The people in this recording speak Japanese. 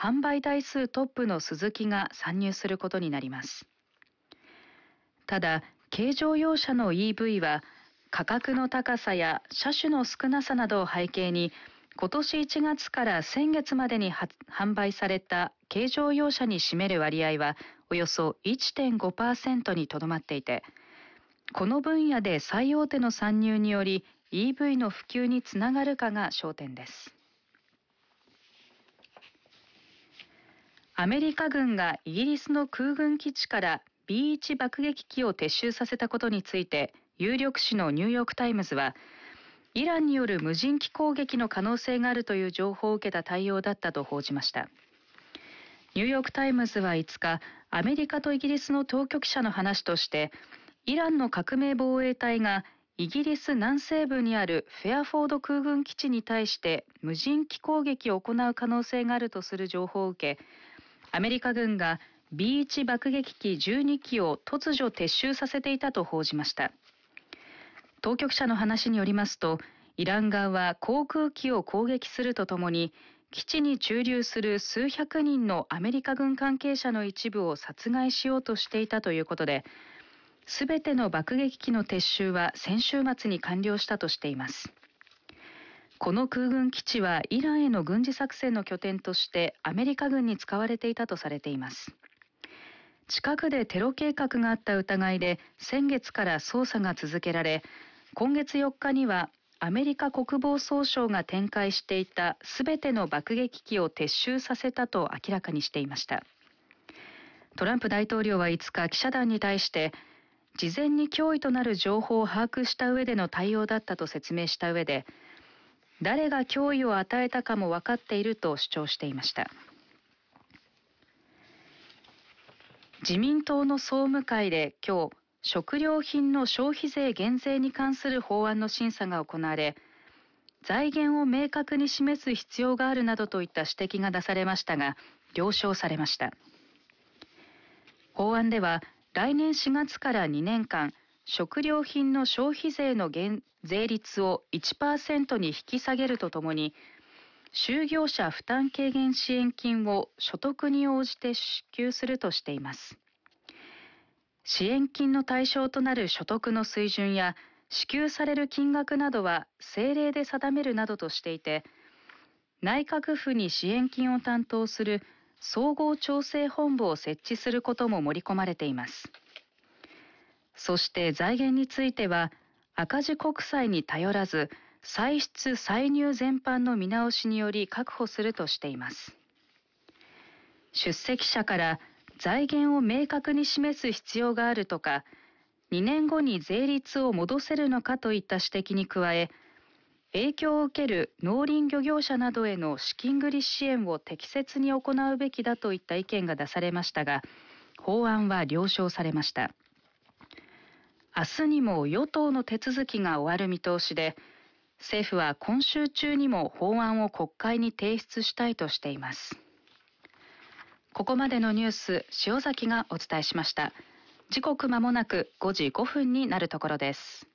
販売台数トップのスズキが参入することになります。ただ、軽乗用車の EV は価格の高さや車種の少なさなどを背景に、今年1月から先月までに販売された軽乗用車に占める割合はおよそ 1.5% にとどまっていて、この分野で最大手の参入により EV の普及につながるかが焦点です。アメリカ軍がイギリスの空軍基地から B1 爆撃機を撤収させたことについて、有力紙のニューヨークタイムズは、イランによる無人機攻撃の可能性があるという情報を受けた対応だったと報じました。ニューヨークタイムズは5日、アメリカとイギリスの当局者の話として、イランの革命防衛隊がイギリス南西部にあるフェアフォード空軍基地に対して無人機攻撃を行う可能性があるとする情報を受け、アメリカ軍が B1 爆撃機12機を突如撤収させていたと報じました。当局者の話によりますと、イラン側は航空機を攻撃するとともに、基地に駐留する数百人のアメリカ軍関係者の一部を殺害しようとしていたということで、すべての爆撃機の撤収は先週末に完了したとしています。この空軍基地はイランへの軍事作戦の拠点としてアメリカ軍に使われていたとされています。近くでテロ計画があった疑いで先月から捜査が続けられ、今月4日にはアメリカ国防総省が展開していたすべての爆撃機を撤収させたと明らかにしていました。トランプ大統領は5日、記者団に対して、事前に脅威となる情報を把握した上での対応だったと説明した上で、誰が脅威を与えたかも分かっていると主張していました。自民党の総務会で今日、食料品の消費税減税に関する法案の審査が行われ、財源を明確に示す必要があるなどといった指摘が出されましたが、了承されました。法案では、来年4月から2年間、食料品の消費税の税率を 1% に引き下げるとともに、就業者負担軽減支援金を所得に応じて支給するとしています。支援金の対象となる所得の水準や支給される金額などは政令で定めるなどとしていて、内閣府に支援金を担当する総合調整本部を設置することも盛り込まれています。そして財源については、赤字国債に頼らず、歳出歳入全般の見直しにより確保するとしています。出席者から財源を明確に示す必要があるとか、2年後に税率を戻せるのかといった指摘に加え、影響を受ける農林漁業者などへの資金繰り支援を適切に行うべきだといった意見が出されましたが、法案は了承されました。明日にも与党の手続きが終わる見通しで、政府は今週中にも法案を国会に提出したいとしています。ここまでのニュース、塩崎がお伝えしました。時刻まもなく5時5分になるところです。